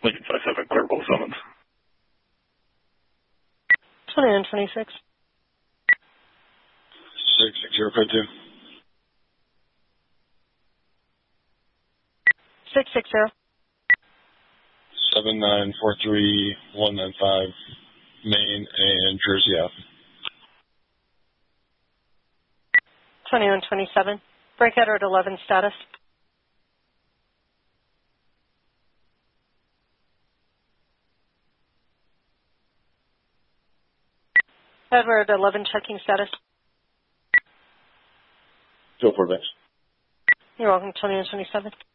Lincoln 5-7, clear both summons. 2926. 66052. 660. 7943195, Maine and Jersey Ave. 2127. Breakout at 11 status. Edward 11 checking status. Go for it, thanks. You're welcome, 2127.